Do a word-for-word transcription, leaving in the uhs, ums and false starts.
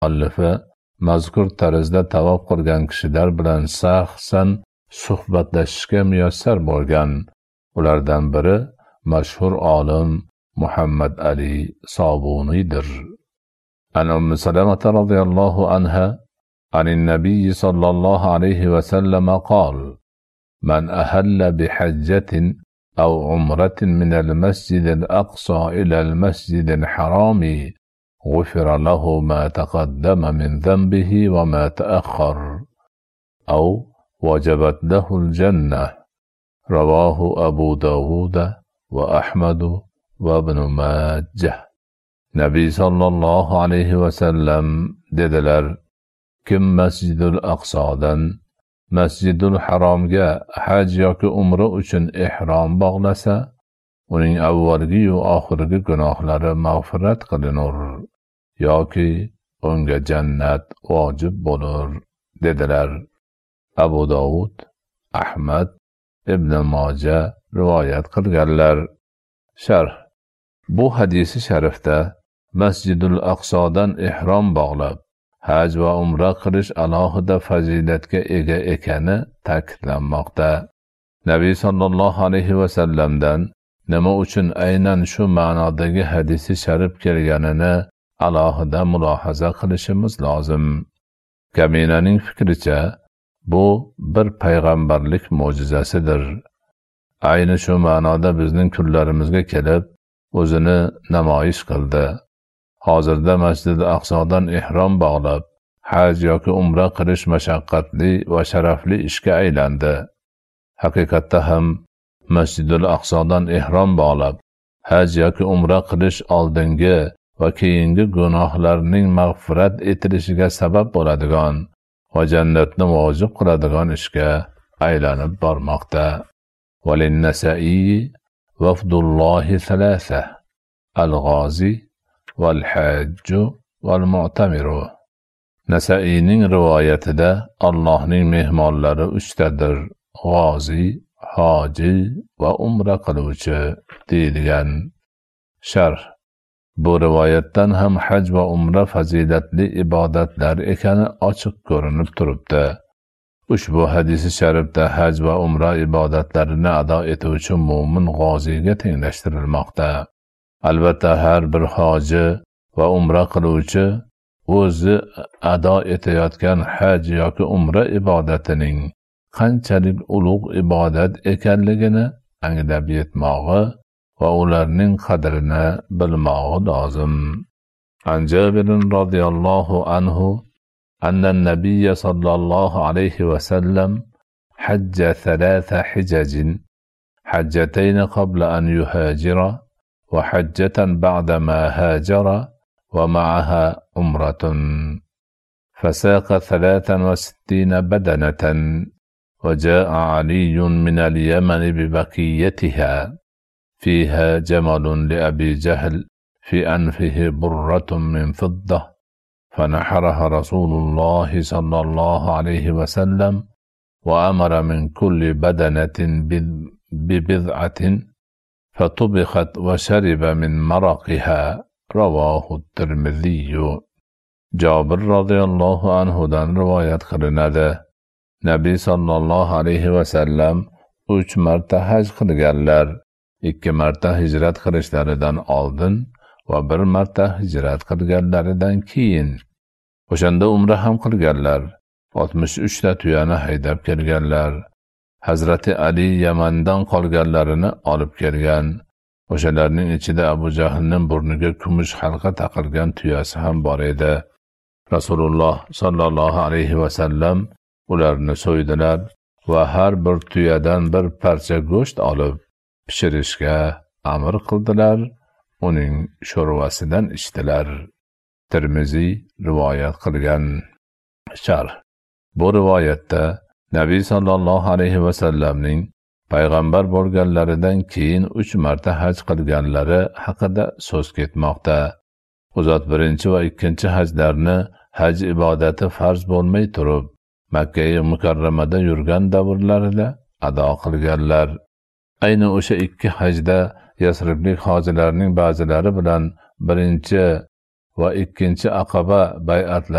muallifi mazkur tarzda tavof qilgan kishilar bilan shaxsan suhbatlashishga muyassar bo'lgan. Ulardan biri mashhur olim Muhammad Ali Sobuniydir. An Ummu Salamah radhiyallohu anha عن النبي صلى الله عليه وسلم قال: من أهل بحجة أو عمرة من المسجد الأقصى إلى المسجد الحرام غفر له ما تقدم من ذنبه وما تأخر أو وجبت له الجنة. رواه أبو داود وأحمد وابن ماجه. Nabi sallallohu alayhi va sallam dedilar: kim Masjidul Aqsodan Masjidul Haromga haj yoki umra uchun ihrom bog'lasa, uning avvalgi va oxirgi gunohlari mag'firat qilinur yoki unga jannat vojib bo'lur dedilar. Abu Dovud, Ahmad, Ibn Majah rivoyat qilganlar. Sharh: bu hadisi sharifda Masjidul Aqsodan ihrom bog'lab haj va umra qilish alohida fazilatga ega ekani ta'kidlanmoqda. Nabiy sallallohu alayhi va sallamdan nima uchun aynan shu ma'nodagi hadisi sharif kelganini alohida mulohaza qilishimiz lozim. Kaminaning fikricha, bu bir payg'ambarlik mo'jizasidir. Ayni shu ma'noda bizning kunlarimizga kelib, o'zini namoyish qildi. Hozirda Masjid-i Aqsodan ihrom bog'lab haj yoki umra qilish mashaqqatli va sharafli ishga aylandi. Haqiqatda ham Masjidul Aqsodan ihrom bog'lab haj yoki umra qilish oldingi va keyingi gunohlarning mag'firat etilishiga sabab bo'ladigan va jannatni vojib qiladigan ishga aylanib bormoqda. Walin-Nasa'i wafdullohi thalatha al-g'ozi wal-hajju wal-mu'tamiru. Nasaining rivoyatida Allohning mehmonlari uchtadir: g'ozi, hoji va umra qiluvchi deyilgan. Sharh: bu rivoyatdan ham haj va umra fazilatli ibodatlar ekani ochiq ko'rinib turibdi. Ushbu hadisi sharifda haj va umra ibodatlarini ado etuvchi mo'min g'oziga tenglashtirilmoqda. Albatta har bir hoji va umra qiluvchi o'zi ado etayotgan haj yoki umra ibodatining qanchalik ulug' ibodat ekanligini anglab yetmog'i va ularning qadrini bilmog'i lozim. An Jabir radhiyallohu anhu أن النبي صلى الله عليه وسلم حج ثلاث حجج: حجتين قبل أن يهاجر، وحجة بعدما هاجر، ومعها عمرة. فساق ثلاثا وستين بدنة. وجاء علي من اليمن ببقيتها، فيها جمل لأبي جهل في أنفه برة من فضة، فنحرها رسول الله صلى الله عليه وسلم، وأمر من كل بدنة ببضعة، فطبخت وشرب من مرقها. رواه الترمذي. Jabir radhiyallohu anhudan rivoyat qilinadi. Nabiy sallallohu alayhi va sallam uch marta haj qilganlar. ikki marta hijrat qilishlaridan oldin va bir marta hijrat qilganlaridan keyin. O'shanda umra ham qilganlar. oltmish uch ta tuyani haydab kelganlar. Hazrati Ali Yamandan qolganlarini olib kelgan. O'shalarning ichida Abu Jahlning burniga kumush halqa taqilgan tuyasi ham bor edi. Rasululloh sallallohu alayhi va sallam ularni so'ydilar va har bir tuyadan bir parcha go'sht olib pishirishga amr qildilar. Uning sho'rvasidan ichdilar. Tirmiziy rivoyat qilgan. Sharh: bu rivoyatda Nabiy sallallohu alayhi va sallamning payg'ambar bo'lganlaridan keyin uch marta haj qilganlari haqida so'z ketmoqda. U zot birinchi va ikkinchi hajlarni haj ibodati farz bo'lmay turib Makka-i Mukarramada yurgan davrlarida ado qilganlar. Ayni o'sha ikki hajda Yasriblik hojilarning ba'zilari bilan birinchi va ikkinchi aqaba bay'atlarida